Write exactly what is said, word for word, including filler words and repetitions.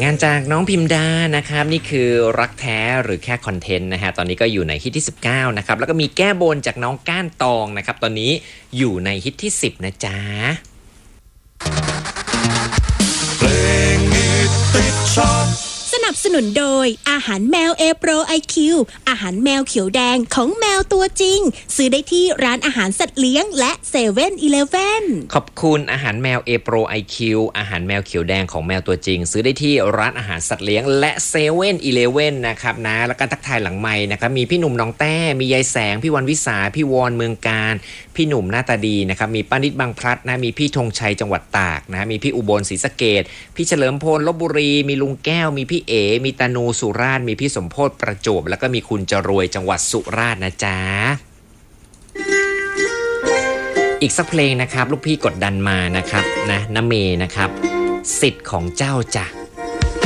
งานจากน้องพิมดานะครับนี่คือรักแท้หรือแค่คอนเทนต์นะฮะตอนนี้ก็อยู่ในฮิตที่สิบเก้านะครับแล้วก็มีแก้บนจากน้องก้านตองนะครับตอนนี้อยู่ในฮิตที่สิบนะจ๊ะเพลงฮิตติดชาร์ตสนับสนุนโดยอาหารแมว A Pro ไอ คิว อาหารแมวเขียวแดงของแมวตัวจริงซื้อได้ที่ร้านอาหารสัตว์เลี้ยงและเซเว่นอีเลฟเว่นขอบคุณอาหารแมว A Pro ไอ คิว อาหารแมวเขียวแดงของแมวตัวจริงซื้อได้ที่ร้านอาหารสัตว์เลี้ยงและเซเว่นอีเลฟเว่นนะครับนะแล้วก็ทักทายหลังไมค์นะครับมีพี่หนุ่มน้องแต้มียายแสงพี่วันวิสาพี่วอนเมืองการพี่หนุ่มหน้าตาดีนะครับมีป้านิดบางพลัดนะมีพี่ธงชัยจังหวัดตากนะมีพี่อุบลศรีสะเกษพี่เฉลิมพลลพบุรีมีลุงแก้วมีพี่เอมีตานูสุราษฎร์มีพี่สมโพธิ์ประจวบแล้วก็มีคุณจรวยจังหวัดสุราษฎร์นะจ๊ะอีกสักเพลงนะครับลูกพี่กดดันมานะครับนะน้ำเมนะครับสิทธิ์ของเจ้าจ้ะ